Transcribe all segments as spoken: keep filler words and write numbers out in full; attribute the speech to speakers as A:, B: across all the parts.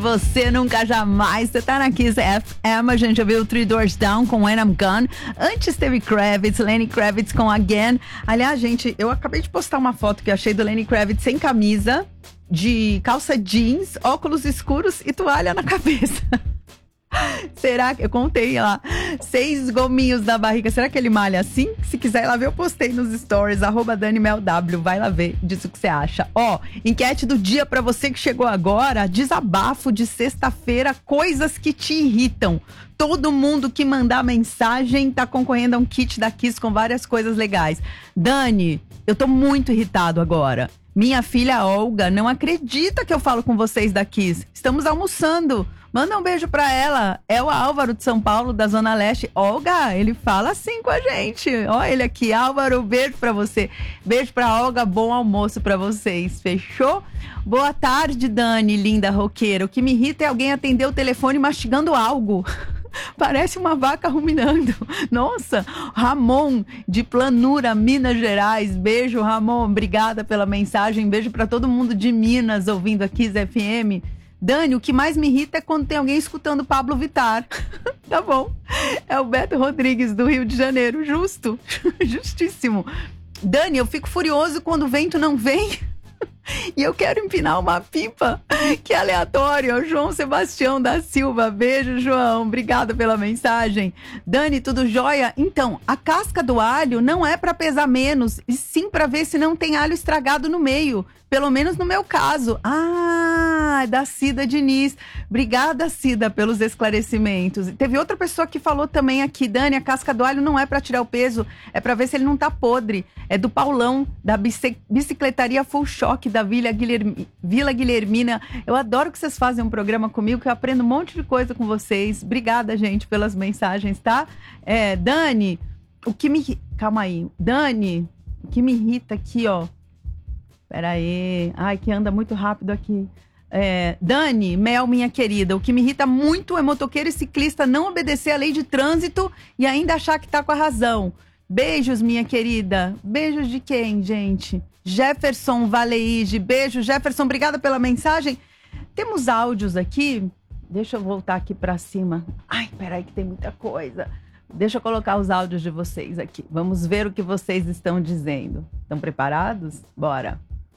A: Você nunca jamais, você tá na Kiss F M, a gente ouviu Three Doors Down com When I'm Gone. Antes teve Kravitz, Lenny Kravitz com Again. Aliás, gente, eu acabei de postar uma foto que eu achei do Lenny Kravitz sem camisa, de calça jeans, óculos escuros e toalha na cabeça. Será que, eu contei lá, seis gominhos na barriga, será que ele malha assim? Se quiser ir lá ver, eu postei nos stories, arroba DaniMelW, vai lá ver, diz o que você acha. Ó, enquete do dia pra você que chegou agora, desabafo de sexta-feira, coisas que te irritam. Todo mundo que mandar mensagem tá concorrendo a um kit da Kiss com várias coisas legais. Dani, eu tô muito irritado agora. Minha filha Olga não acredita que eu falo com vocês da Kiss. Estamos almoçando. Manda um beijo pra ela. É o Álvaro de São Paulo, da Zona Leste. Olga, ele fala assim com a gente. Ó, ele aqui. Álvaro, beijo pra você. Beijo pra Olga, bom almoço pra vocês. Fechou? Boa tarde, Dani, linda roqueira. O que me irrita é alguém atender o telefone mastigando algo. Parece uma vaca ruminando. Nossa, Ramon, de Planura, Minas Gerais. Beijo, Ramon. Obrigada pela mensagem. Beijo pra todo mundo de Minas ouvindo a Kiss F M. Dani, o que mais me irrita é quando tem alguém escutando Pablo Vittar. Tá bom. É o Beto Rodrigues, do Rio de Janeiro. Justo. Justíssimo. Dani, eu fico furioso quando o vento não vem e eu quero empinar uma pipa. Que aleatório. É o João Sebastião da Silva. Beijo, João. Obrigada pela mensagem. Dani, tudo jóia? Então, a casca do alho não é pra pesar menos, e sim pra ver se não tem alho estragado no meio. Pelo menos no meu caso. Ah, da Cida Diniz. Obrigada, Cida, pelos esclarecimentos. Teve outra pessoa que falou também aqui, Dani, a casca do alho não é pra tirar o peso, é pra ver se ele não tá podre. É do Paulão, da bici- bicicletaria Full Choque, da Vila, Guilhermi- Vila Guilhermina. Eu adoro que vocês fazem um programa comigo, que eu aprendo um monte de coisa com vocês. Obrigada, gente, pelas mensagens, tá? É, Dani, o que me... Calma aí. Dani, o que me irrita aqui, ó. Pera aí. Ai, que anda muito rápido aqui. É, Dani, Mel, minha querida, o que me irrita muito é motoqueiro e ciclista não obedecer a lei de trânsito e ainda achar que tá com a razão. Beijos, minha querida. Beijos de quem, gente? Jefferson Valeige. Beijo, Jefferson. Obrigada pela mensagem. Temos áudios aqui. Deixa eu voltar aqui pra cima. Ai, peraí que tem muita coisa. Deixa eu colocar os áudios de vocês aqui. Vamos ver o que vocês estão dizendo. Estão preparados? Bora.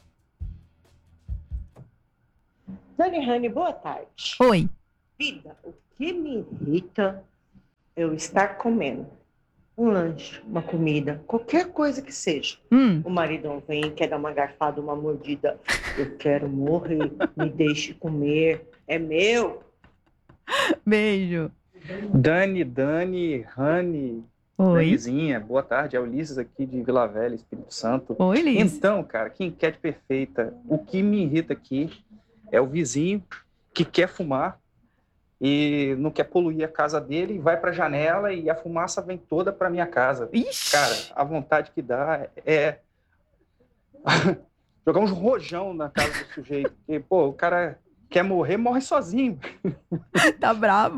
B: Dani Rani, boa tarde.
A: Oi.
B: Vida, o que me irrita é eu estar comendo um lanche, uma comida, qualquer coisa que seja.
A: Hum.
B: O maridão vem, quer dar uma garfada, uma mordida. Eu quero morrer, me deixe comer, é meu.
A: Beijo.
C: Dani, Dani, Rani,
A: Oi.
C: Danizinha, boa tarde. É o Ulisses aqui de Vila Velha, Espírito Santo.
A: Oi, Liz.
C: Então, cara, que enquete perfeita. O que me irrita aqui é o vizinho que quer fumar e não quer poluir a casa dele, vai para a janela e a fumaça vem toda para minha casa.
A: Ixi.
C: Cara, a vontade que dá é jogar um rojão na casa do sujeito. Porque, pô, o cara quer morrer, morre sozinho.
A: Tá bravo.